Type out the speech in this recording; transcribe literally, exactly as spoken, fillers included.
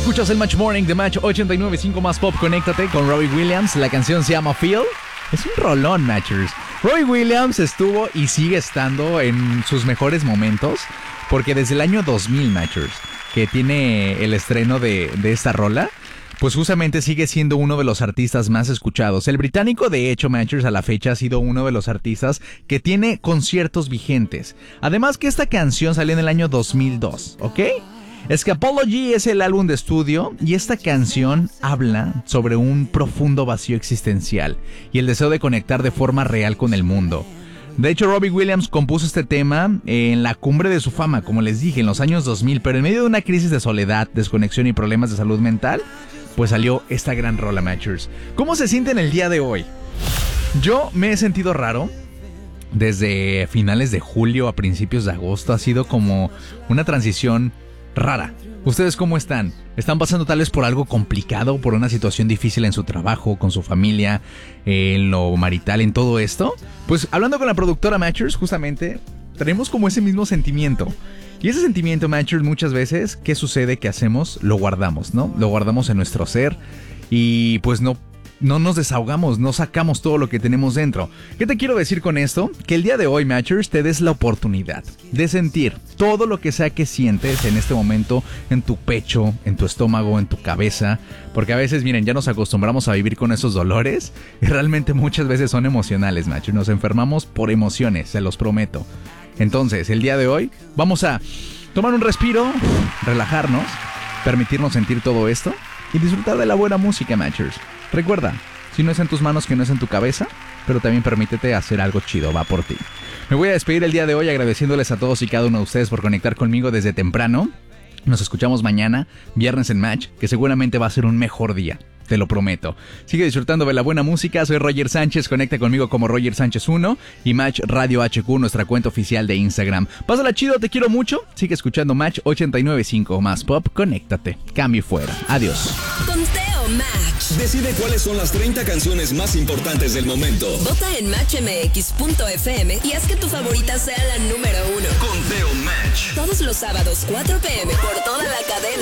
Escuchas el Match Morning de Match ochenta y nueve punto cinco más Pop. Conéctate con Robbie Williams. La canción se llama Feel. Es un rolón, Matchers. Robbie Williams estuvo y sigue estando en sus mejores momentos, porque desde el año dos mil, Matchers, que tiene el estreno de, de esta rola, pues justamente sigue siendo uno de los artistas más escuchados. El británico, de hecho, Matchers, a la fecha ha sido uno de los artistas que tiene conciertos vigentes. Además que esta canción salió en el año dos mil dos, ¿ok? Scapology es el álbum de estudio y esta canción habla sobre un profundo vacío existencial y el deseo de conectar de forma real con el mundo. De hecho, Robbie Williams compuso este tema en la cumbre de su fama, como les dije, en los años dos mil, pero en medio de una crisis de soledad, desconexión y problemas de salud mental, pues salió esta gran rola, Matchers. ¿Cómo se sienten el día de hoy? Yo me he sentido raro. Desde finales de julio a principios de agosto ha sido como una transición rara. ¿Ustedes cómo están? ¿Están pasando tal vez por algo complicado, por una situación difícil en su trabajo, con su familia, en lo marital, en todo esto? Pues hablando con la productora Matchers, justamente tenemos como ese mismo sentimiento. Y ese sentimiento, Matchers, muchas veces, ¿qué sucede? ¿Qué hacemos? Lo guardamos, ¿no? Lo guardamos en nuestro ser y pues no No nos desahogamos, no sacamos todo lo que tenemos dentro. ¿Qué te quiero decir con esto? Que el día de hoy, Matchers, te des la oportunidad de sentir todo lo que sea que sientes en este momento en tu pecho, en tu estómago, en tu cabeza. Porque a veces, miren, ya nos acostumbramos a vivir con esos dolores y realmente muchas veces son emocionales, Matchers. Nos enfermamos por emociones, se los prometo. Entonces, el día de hoy vamos a tomar un respiro, relajarnos, permitirnos sentir todo esto y disfrutar de la buena música, Matchers. Recuerda, si no es en tus manos, que no es en tu cabeza, pero también permítete hacer algo chido, va por ti. Me voy a despedir el día de hoy agradeciéndoles a todos y cada uno de ustedes por conectar conmigo desde temprano. Nos escuchamos mañana, viernes en Match, que seguramente va a ser un mejor día. Te lo prometo. Sigue disfrutando de la buena música. Soy Roger Sánchez. Conecta conmigo como Roger Sánchez uno y Match Radio H Q, nuestra cuenta oficial de Instagram. Pásala chido, te quiero mucho. Sigue escuchando Match ochenta y nueve punto cinco más Pop. Conéctate. Cambio fuera. Adiós. Conteo Match. Decide cuáles son las treinta canciones más importantes del momento. Vota en match m x punto f m y haz que tu favorita sea la número uno. Conteo Match. Todos los sábados, cuatro p m por toda la cadena.